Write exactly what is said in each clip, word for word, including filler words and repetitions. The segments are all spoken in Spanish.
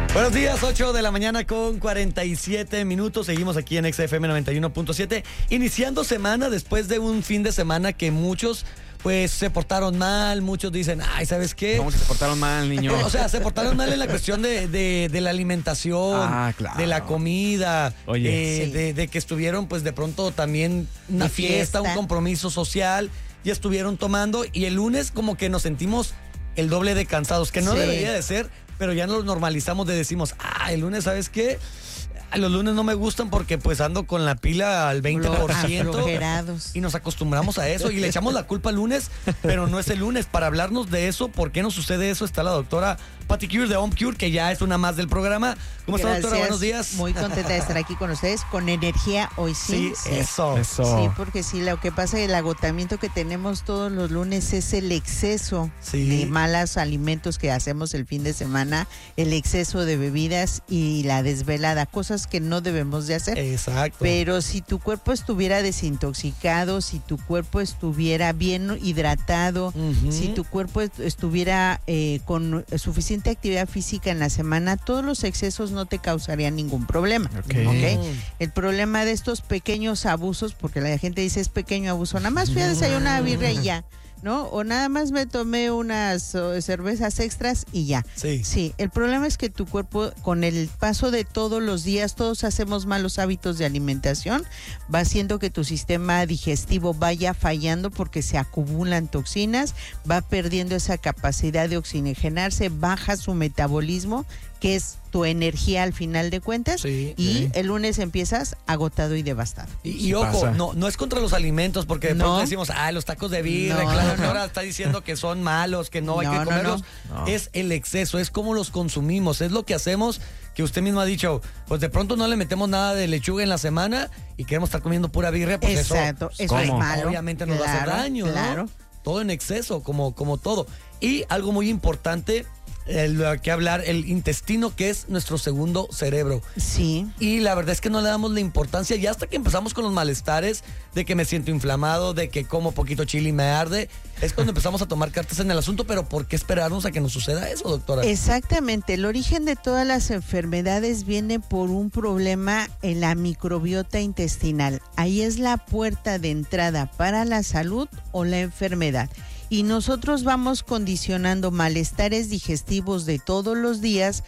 Buenos días, ocho de la mañana con cuarenta y siete minutos. Seguimos aquí en X F M noventa y uno punto siete. Iniciando semana después de un fin de semana que muchos pues se portaron mal. Muchos dicen, ay, ¿sabes qué? ¿Cómo que se portaron mal, niño? O sea, se portaron mal en la cuestión de, de, de la alimentación, ah, claro. de la comida, Oye, eh, sí. de, de que estuvieron pues de pronto también una De fiesta, fiesta, un compromiso social, ya estuvieron tomando y el lunes como que nos sentimos el doble de cansados, que no Sí. debería de ser, pero ya nos normalizamos de decimos, ah, el lunes, ¿sabes qué? Los lunes no me gustan porque pues ando con la pila al veinte por ciento Aflojerados. y nos acostumbramos a eso y le echamos la culpa al lunes, pero no es el lunes. Para hablarnos de eso, ¿por qué nos sucede eso? Está la doctora Patti Cure de Home Cure, que ya es una más del programa. ¿Cómo está, Gracias. doctora? Buenos días. Muy contenta de estar aquí con ustedes, con energía hoy sí. Sí, eso. Eso. Sí, porque sí, lo que pasa es el agotamiento que tenemos todos los lunes es el exceso Sí. de malos alimentos que hacemos el fin de semana, el exceso de bebidas y la desvelada, cosas que no debemos de hacer. Exacto. Pero si tu cuerpo estuviera desintoxicado, si tu cuerpo estuviera bien hidratado, Ujú. si tu cuerpo est- estuviera eh, con suficiente actividad física en la semana, todos los excesos no te causarían ningún problema. Ok. ¿Ok? El problema de estos pequeños abusos, porque la gente dice es pequeño abuso, nada más fui a desayunar birria y ya, ¿no? O nada más me tomé unas oh, cervezas extras y ya. Sí. Sí, el problema es que tu cuerpo, con el paso de todos los días, todos hacemos malos hábitos de alimentación, va haciendo que tu sistema digestivo vaya fallando porque se acumulan toxinas, va perdiendo esa capacidad de oxigenarse, baja su metabolismo, que es tu energía al final de cuentas, Sí, y sí. el lunes empiezas agotado y devastado. Y, y Sí ojo, pasa. no, no es contra los alimentos, porque de No. pronto decimos, ah, los tacos de birria, No, claro, que no. ahora está diciendo que son malos, que no, hay No, que no, comerlos. no. No. Es el exceso, es cómo los consumimos, es lo que hacemos, que usted mismo ha dicho, pues de pronto no le metemos nada de lechuga en la semana y queremos estar comiendo pura birria, pues Exacto, eso, eso ¿cómo? es malo. obviamente nos va a hacer Claro, daño, ¿no? Claro. Todo en exceso, como, como todo. Y algo muy importante, eh, lo que hablar, el intestino, que es nuestro segundo cerebro. Sí. Y la verdad es que no le damos la importancia, ya hasta que empezamos con los malestares, de que me siento inflamado, de que como poquito chile y me arde, es cuando empezamos a tomar cartas en el asunto. Pero ¿por qué esperarnos a que nos suceda eso, doctora? Exactamente, el origen de todas las enfermedades viene por un problema en la microbiota intestinal. Ahí es la puerta de entrada para la salud o la enfermedad. Y nosotros vamos condicionando malestares digestivos de todos los días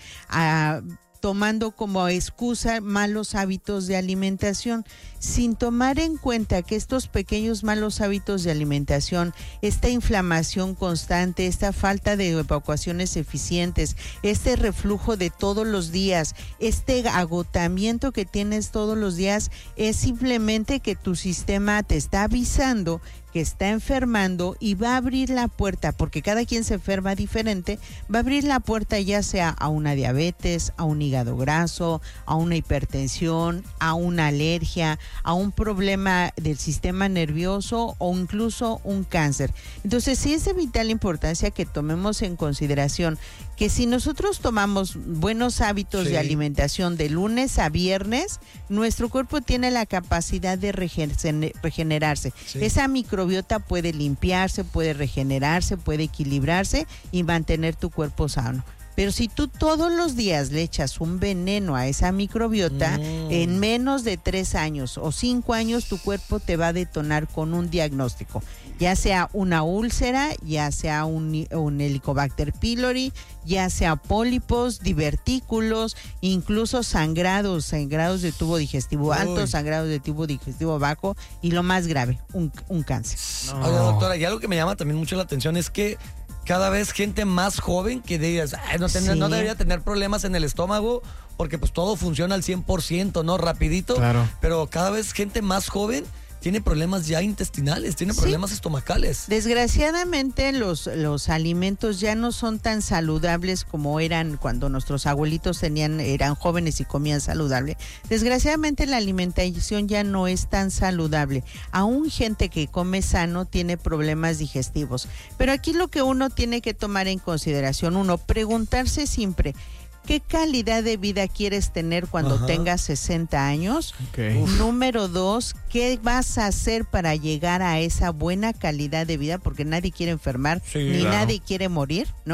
a tomando como excusa malos hábitos de alimentación, sin tomar en cuenta que estos pequeños malos hábitos de alimentación, esta inflamación constante, esta falta de evacuaciones eficientes, este reflujo de todos los días, este agotamiento que tienes todos los días, es simplemente que tu sistema te está avisando que está enfermando y va a abrir la puerta, porque cada quien se enferma diferente, va a abrir la puerta ya sea a una diabetes, a un hígado graso, a una hipertensión, a una alergia, a un problema del sistema nervioso o incluso un cáncer. Entonces sí es de vital importancia que tomemos en consideración que si nosotros tomamos buenos hábitos Sí. de alimentación de lunes a viernes, nuestro cuerpo tiene la capacidad de regen- regenerarse. Sí. Esa microbiota puede limpiarse, puede regenerarse, puede equilibrarse y mantener tu cuerpo sano. Pero si tú todos los días le echas un veneno a esa microbiota, Mm. en menos de tres años o cinco años tu cuerpo te va a detonar con un diagnóstico, ya sea una úlcera, ya sea un, un Helicobacter pylori, ya sea pólipos, divertículos, incluso sangrados, sangrados de tubo digestivo alto, Uy. sangrados de tubo digestivo bajo y lo más grave, un, un cáncer. No. Oiga, doctora, y algo que me llama también mucho la atención es que cada vez gente más joven que digas, "Ay, no, ten- Sí. no debería tener problemas en el estómago porque pues todo funciona al cien por ciento, ¿no? Rapidito. Claro. Pero cada vez gente más joven tiene problemas ya intestinales, tiene Sí. problemas estomacales. Desgraciadamente los, los alimentos ya no son tan saludables como eran cuando nuestros abuelitos tenían, eran jóvenes y comían saludable. Desgraciadamente la alimentación ya no es tan saludable. Aún gente que come sano tiene problemas digestivos. Pero aquí lo que uno tiene que tomar en consideración, uno, preguntarse siempre, ¿qué calidad de vida quieres tener cuando Ajá. tengas sesenta años? Ok. Número dos, ¿qué vas a hacer para llegar a esa buena calidad de vida? Porque nadie quiere enfermar, Sí, ni claro. nadie quiere morir, ¿no?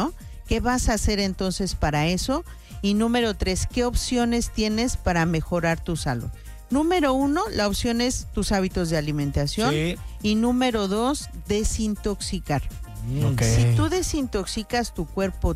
¿Qué vas a hacer entonces para eso? Y número tres, ¿qué opciones tienes para mejorar tu salud? Número uno, la opción es tus hábitos de alimentación. Sí. Y número dos, desintoxicar. Okay. Si tú desintoxicas tu cuerpo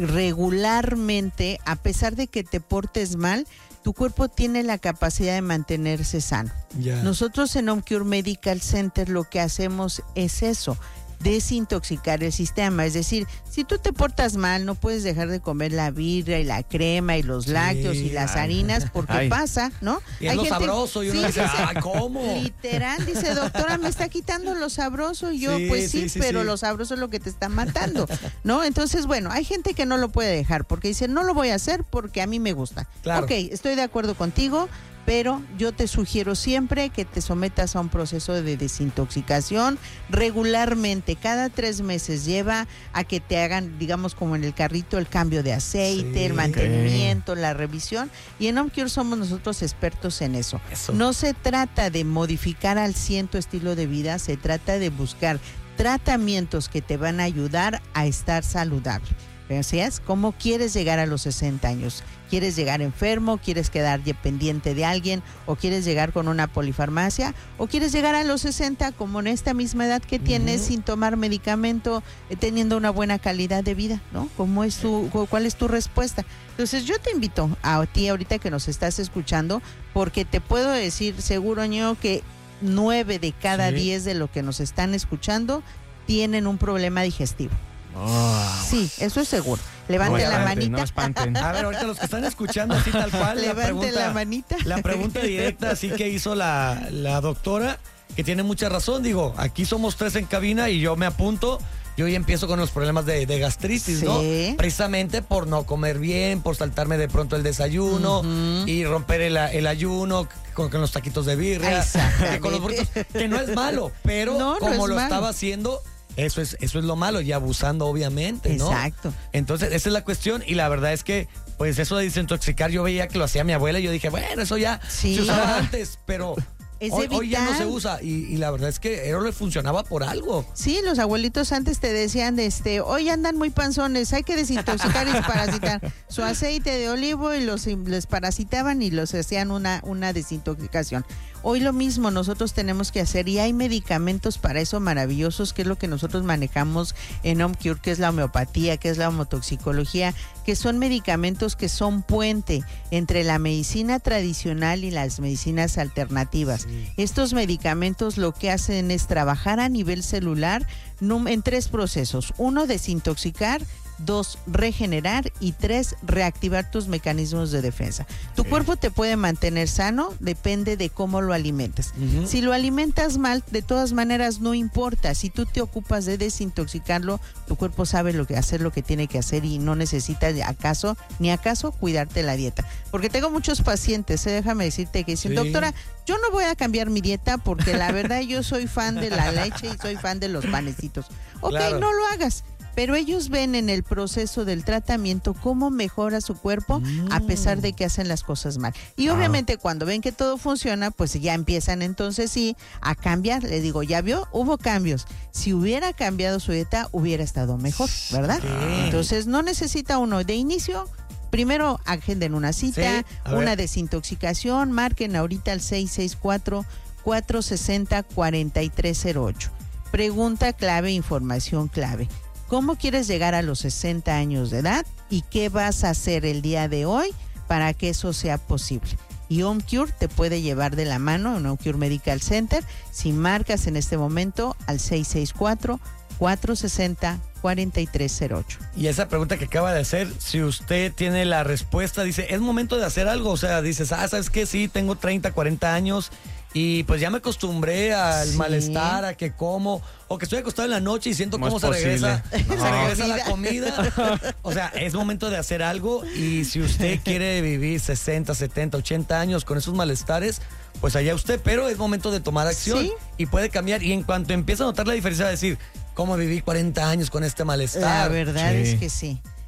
regularmente, a pesar de que te portes mal, tu cuerpo tiene la capacidad de mantenerse sano. Ya. Nosotros en OmCure Medical Center lo que hacemos es eso, desintoxicar el sistema. Es decir, si tú te portas mal, no puedes dejar de comer la birria y la crema y los Sí. lácteos y las Ay. harinas, porque Ay. pasa, ¿no? Y es lo sabroso, y uno dice, "Ay, ¿cómo?" Literal, dice, doctora, me está quitando lo sabroso. Y yo, Sí, pues sí, sí, sí, pero sí. lo sabroso es lo que te está matando, ¿no? Entonces, bueno, hay gente que no lo puede dejar porque dice, no lo voy a hacer porque a mí me gusta. Claro. Ok, estoy de acuerdo contigo, pero yo te sugiero siempre que te sometas a un proceso de desintoxicación regularmente. Cada tres meses lleva a que te hagan, digamos, como en el carrito, el cambio de aceite, Sí. el mantenimiento, la revisión. Y en OmCure somos nosotros expertos en eso. Eso. No se trata de modificar al cien tu estilo de vida, se trata de buscar tratamientos que te van a ayudar a estar saludable. Así es, ¿cómo quieres llegar a los sesenta años? ¿Quieres llegar enfermo? ¿Quieres quedar dependiente de alguien? ¿O quieres llegar con una polifarmacia? ¿O quieres llegar a los sesenta como en esta misma edad que tienes, Ujú. sin tomar medicamento, eh, teniendo una buena calidad de vida, ¿no? ¿Cómo es tu, cu- ¿Cuál es tu respuesta? Entonces yo te invito a ti ahorita que nos estás escuchando, porque te puedo decir seguro, Ño, que nueve de cada Sí. diez de lo que nos están escuchando tienen un problema digestivo. Oh. Sí, eso es seguro. Levante Oye, la a ver, manita. No espanten. A ver, ahorita los que están escuchando así tal cual, la Levante pregunta, la manita. la pregunta directa así que hizo la, la doctora, que tiene mucha razón. Digo, aquí somos tres en cabina y yo me apunto. Yo ya empiezo con los problemas de, de gastritis, Sí. ¿no? Precisamente por no comer bien, por saltarme de pronto el desayuno Ujú. y romper el, el ayuno con, con los taquitos de birria, Exactamente. con los burritos, que no es malo, pero No, no como es lo malo. estaba haciendo, eso es, eso es lo malo, y abusando obviamente, ¿no? Exacto. Entonces, esa es la cuestión, y la verdad es que, pues eso de desintoxicar, yo veía que lo hacía mi abuela y yo dije, bueno, eso ya Sí. se usaba antes, pero Es hoy, de hoy ya no vital. se usa, y, y la verdad es que eso le funcionaba por algo. Sí, los abuelitos antes te decían, este, hoy andan muy panzones, hay que desintoxicar y desparasitar. Su aceite de olivo y los les parasitaban y los hacían una, una desintoxicación. Hoy lo mismo nosotros tenemos que hacer, y hay medicamentos para eso maravillosos, que es lo que nosotros manejamos en OmCure, que es la homeopatía, que es la homotoxicología, que son medicamentos que son puente entre la medicina tradicional y las medicinas alternativas. Estos medicamentos lo que hacen es trabajar a nivel celular num- en tres procesos. Uno, desintoxicar. Dos, regenerar. Y tres, reactivar tus mecanismos de defensa. Tu Ok. cuerpo te puede mantener sano, depende de cómo lo alimentes. Ujú. Si lo alimentas mal, de todas maneras no importa. Si tú te ocupas de desintoxicarlo, tu cuerpo sabe lo que hacer, lo que tiene que hacer, y no necesitas acaso, ni acaso, cuidarte la dieta. Porque tengo muchos pacientes, eh, déjame decirte, que dicen, Sí. doctora, yo no voy a cambiar mi dieta porque la verdad yo soy fan de la leche y soy fan de los panecitos. Ok, Claro. no lo hagas. Pero ellos ven en el proceso del tratamiento cómo mejora su cuerpo a pesar de que hacen las cosas mal. Y Ah. obviamente cuando ven que todo funciona, pues ya empiezan entonces sí a cambiar. Les digo, ya vio, hubo cambios. Si hubiera cambiado su dieta, hubiera estado mejor, ¿verdad? Sí. Entonces no necesita uno de inicio. Primero agenden una cita, Sí, a una ver. desintoxicación, marquen ahorita al seis seis cuatro, cuatro seis cero, cuatro tres cero ocho. Pregunta clave, información clave. ¿Cómo quieres llegar a los sesenta años de edad y qué vas a hacer el día de hoy para que eso sea posible? Y OmCure te puede llevar de la mano en OmCure Medical Center si marcas en este momento al seis seis cuatro, cuatro seis cero, cuatro tres cero ocho. Y esa pregunta que acaba de hacer, si usted tiene la respuesta, dice, es momento de hacer algo. O sea, dices, ah, ¿sabes qué? Sí, tengo treinta, cuarenta años y pues ya me acostumbré al Sí. malestar, a que como, o que estoy acostado en la noche y siento ¿Cómo cómo es se regresa, posible? se No. regresa la comida. O sea, es momento de hacer algo, y si usted quiere vivir sesenta, setenta, ochenta años con esos malestares, pues allá usted, pero es momento de tomar acción Sí. y puede cambiar. Y en cuanto empieza a notar la diferencia, va a decir, ¿cómo viví cuarenta años con este malestar? La verdad Sí. es que sí.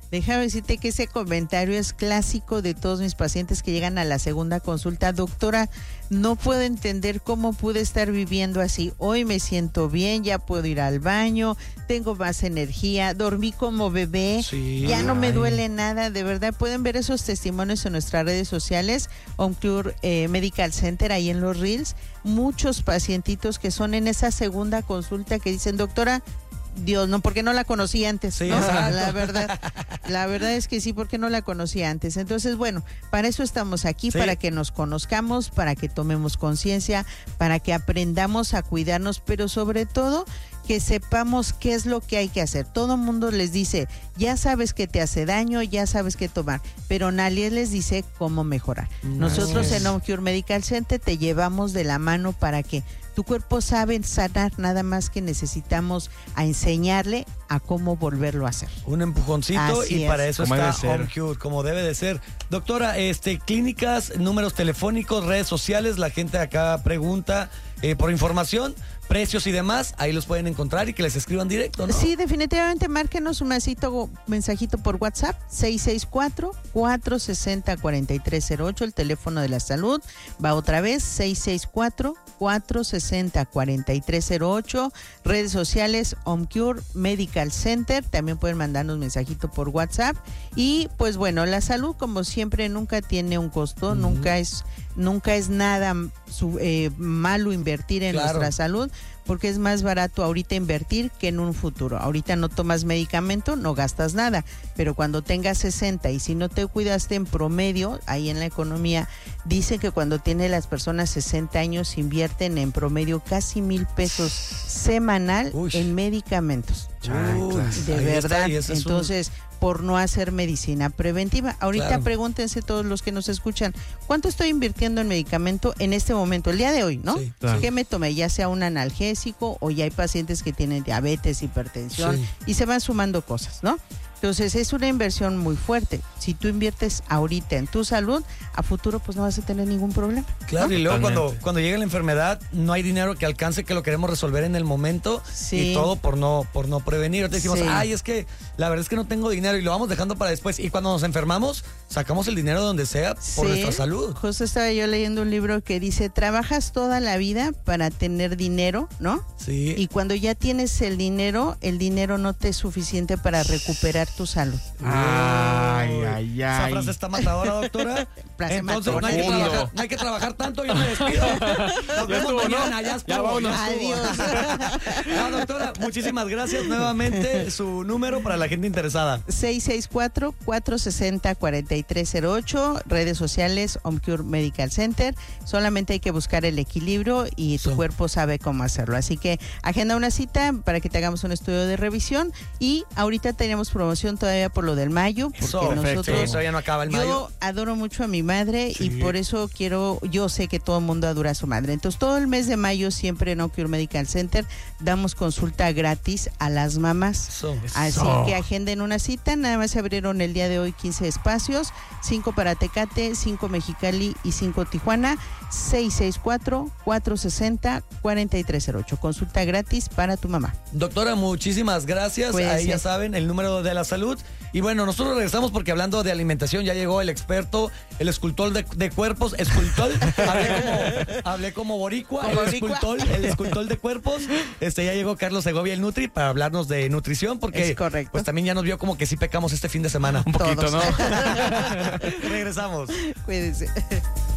Déjame decirte que ese comentario es clásico de todos mis pacientes que llegan a la segunda consulta. Doctora, no puedo entender cómo pude estar viviendo así. Hoy me siento bien, ya puedo ir al baño, tengo más energía, dormí como bebé, Sí. ya no me Ay. duele nada. De verdad, pueden ver esos testimonios en nuestras redes sociales, OmCure eh, Medical Center, ahí en los Reels. Muchos pacientitos que son en esa segunda consulta que dicen, doctora, Dios, no, porque no la conocí antes, Sí, ¿no? exacto. La verdad, la verdad es que sí, porque no la conocí antes. Entonces, bueno, para eso estamos aquí, Sí. para que nos conozcamos, para que tomemos conciencia, para que aprendamos a cuidarnos, pero sobre todo que sepamos qué es lo que hay que hacer. Todo el mundo les dice, ya sabes que te hace daño, ya sabes qué tomar, pero nadie les dice cómo mejorar. Nosotros Así es. en OmCure Medical Center te llevamos de la mano para que tu cuerpo sabe sanar, nada más que necesitamos a enseñarle a cómo volverlo a hacer. Un empujoncito Así y es. para eso Como está debe ser. OmCure, como debe de ser. Doctora, este, clínicas, números telefónicos, redes sociales, la gente acá pregunta eh, por información, precios y demás, ahí los pueden encontrar y que les escriban directo, ¿no? Sí, definitivamente márquenos un mensajito, mensajito por WhatsApp, seis seis cuatro, cuatro seis cero, cuatro tres cero ocho, el teléfono de la salud. Va otra vez, seis seis cuatro, cuatro seis cero, cuatro tres cero ocho. Redes sociales, OmCure Medical Center. También pueden mandarnos un mensajito por WhatsApp. Y pues bueno, la salud, como siempre, nunca tiene un costo, Ujú. nunca es, nunca es nada su- eh, malo invertir en Claro. nuestra salud, porque es más barato ahorita invertir que en un futuro. Ahorita no tomas medicamento, no gastas nada, pero cuando tengas sesenta y si no te cuidaste en promedio, ahí en la economía, dice que cuando tienen las personas sesenta años invierten en promedio casi mil pesos semanal Uy. en medicamentos. Chanclas. De Ahí está, verdad, y ese es un- entonces, por no hacer medicina preventiva. Ahorita Claro. pregúntense todos los que nos escuchan, ¿cuánto estoy invirtiendo en medicamento en este momento, el día de hoy, no? Sí, Claro. ¿Qué me tomé? Ya sea un analgésico o ya hay pacientes que tienen diabetes, hipertensión Sí. y se van sumando cosas, ¿no? Entonces es una inversión muy fuerte. Si tú inviertes ahorita en tu salud, a futuro pues no vas a tener ningún problema. Claro, y luego cuando, Totalmente. cuando llega la enfermedad, no hay dinero que alcance, que lo queremos resolver en el momento Sí. y todo por no, por no prevenir. Ahorita decimos, Sí. ay, es que la verdad es que no tengo dinero y lo vamos dejando para después. Y cuando nos enfermamos, sacamos el dinero de donde sea por Sí. nuestra salud. Justo estaba yo leyendo un libro que dice, trabajas toda la vida para tener dinero, ¿no? Sí. Y cuando ya tienes el dinero, el dinero no te es suficiente para recuperar tu salud. Ay, Uy, ay, Esa ay. frase está matadora, doctora. Frase Entonces no hay, que matona. trabajar, no hay que trabajar tanto, yo me despido. Nos vemos estuvo, ¿no? mañana, ya Ya estuvo, vámonos. ya estuvo. Adiós. No, doctora, muchísimas gracias nuevamente. Su número para la gente interesada. seis seis cuatro, cuatro seis cero, cuatro tres cero ocho, redes sociales OmCure Medical Center. Solamente hay que buscar el equilibrio y tu So. cuerpo sabe cómo hacerlo. Así que agenda una cita para que te hagamos un estudio de revisión. Y ahorita tenemos promoción todavía por lo del mayo, porque Eso, perfecto. sí, nosotros... todavía no acaba el Yo mayo. adoro mucho a mi madre Sí. y por eso quiero, yo sé que todo el mundo adora a su madre. Entonces todo el mes de mayo siempre en OmCure Medical Center damos consulta gratis a las mamás. Eso. Así Eso. que agenden una cita, nada más se abrieron el día de hoy quince espacios, cinco para Tecate, cinco Mexicali y cinco Tijuana, seis seis cuatro, cuatro seis cero, cuatro tres cero ocho. Consulta gratis para tu mamá. Doctora, muchísimas gracias. Cuídese. Ahí ya saben, el número de la salud. Y bueno, nosotros regresamos porque hablando de alimentación ya llegó el experto, el escultor de, de cuerpos, escultor. hablé, como, hablé como boricua, Como el boricua. escultor, el escultor de cuerpos. Este ya llegó Carlos Segovia, el Nutri, para hablarnos de nutrición, porque Es correcto. pues también ya nos vio como que sí pecamos este fin de semana. Un poquito, Todos. ¿no? Regresamos. Cuídense.